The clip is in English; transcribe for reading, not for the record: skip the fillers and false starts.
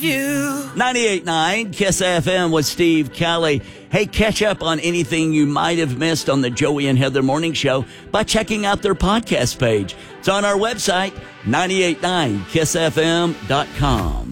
98.9 KISS FM with Steve Kelly. Hey, catch up on anything you might have missed on the Joey and Heather Morning Show by checking out their podcast page. It's on our website, 989kissfm.com.